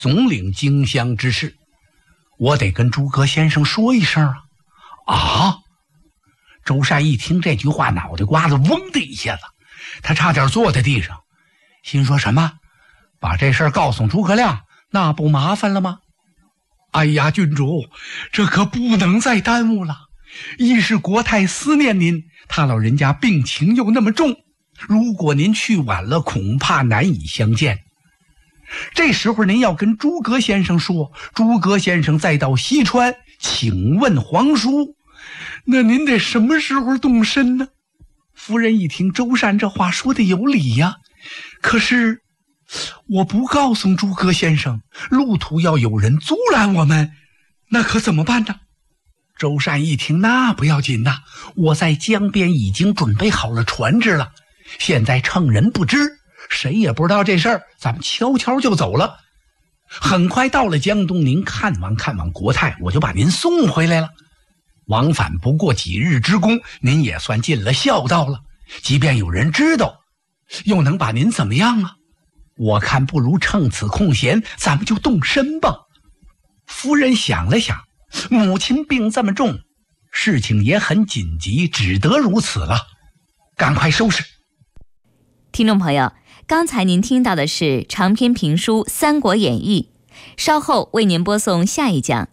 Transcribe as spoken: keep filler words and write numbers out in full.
总领荆襄之事，我得跟诸葛先生说一声啊！啊！周善一听这句话，脑袋瓜子嗡的一下子，他差点坐在地上，心说什么？把这事儿告诉诸葛亮，那不麻烦了吗？哎呀，郡主，这可不能再耽误了。一是国太思念您，他老人家病情又那么重，如果您去晚了，恐怕难以相见。这时候您要跟诸葛先生说，诸葛先生再到西川请问皇叔，那您得什么时候动身呢？夫人一听周善这话说的有理呀，可是我不告诉诸葛先生，路途要有人阻拦我们，那可怎么办呢？周善一听，那不要紧呐，我在江边已经准备好了船只了，现在趁人不知，谁也不知道这事儿，咱们悄悄就走了。很快到了江东，您看望看望国泰，我就把您送回来了。往返不过几日之功，您也算尽了孝道了。即便有人知道，又能把您怎么样啊？我看不如趁此空闲，咱们就动身吧。夫人想了想，母亲病这么重，事情也很紧急，只得如此了。赶快收拾。 听众朋友，刚才您听到的是长篇评书《三国演义》，稍后为您播送下一讲